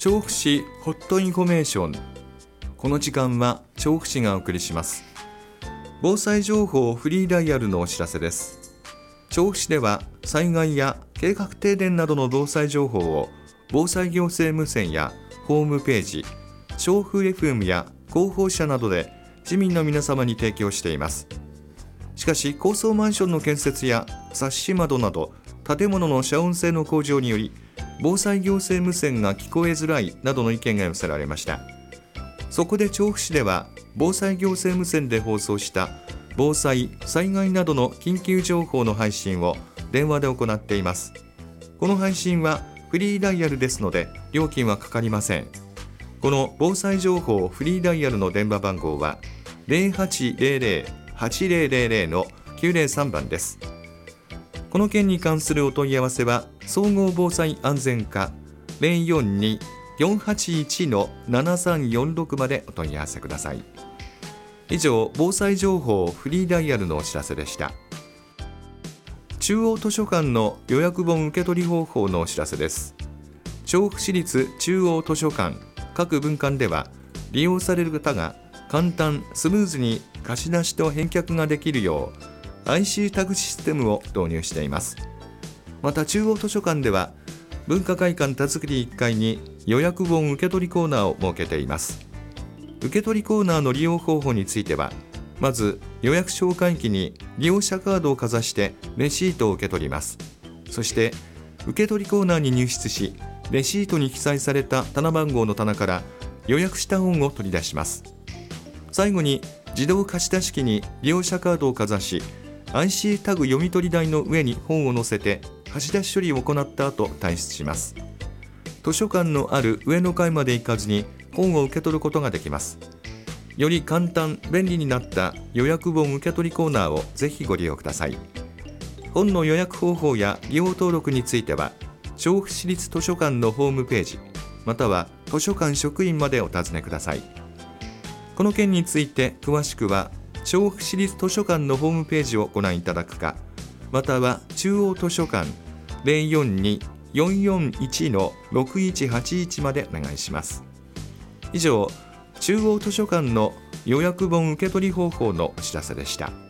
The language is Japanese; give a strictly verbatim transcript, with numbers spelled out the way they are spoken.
調布市ホットインフォメーション。この時間は調布市がお送りします。防災情報フリーダイヤルのお知らせです。調布市では災害や計画停電などの防災情報を防災行政無線やホームページ、調布 エフエム や広報車などで市民の皆様に提供しています。しかし高層マンションの建設やサッシ窓など建物の遮音性の向上により防災行政無線が聞こえづらいなどの意見が寄せられました。そこで調布市では防災行政無線で放送した防災・災害などの緊急情報の配信を電話で行っています。この配信はフリーダイヤルですので料金はかかりません。この防災情報フリーダイヤルの電話番号は ゼロはちゼロゼロ はちゼロゼロゼロ のきゅうゼロさんばんです。この件に関するお問い合わせは総合防災安全課 ゼロよんに よんはちいち のななさんよんろく までお問い合わせください。以上、防災情報フリーダイヤルのお知らせでした。中央図書館の予約本受け取り方法のお知らせです。調布市立中央図書館各分館では利用される方が簡単スムーズに貸し出しと返却ができるよう アイシー タグシステムを導入しています。また中央図書館では文化会館田作りいっかいに予約本受け取りコーナーを設けています。受け取りコーナーの利用方法については、まず予約紹介機に利用者カードをかざしてレシートを受け取ります。そして受け取りコーナーに入室し、レシートに記載された棚番号の棚から予約した本を取り出します。最後に自動貸し出し機に利用者カードをかざし、 アイシー タグ読み取り台の上に本を載せて貸し出し処理を行った後退出します。図書館のある上の階まで行かずに本を受け取ることができます。より簡単便利になった予約本受け取りコーナーをぜひご利用ください。本の予約方法や利用登録については調布市立図書館のホームページまたは図書館職員までお尋ねください。この件について詳しくは調布市立図書館のホームページをご覧いただくか、または中央図書館 ゼロよんに よんよんいち のろくいちはちいち までお願いします。以上、中央図書館の予約本受け取り方法のお知らせでした。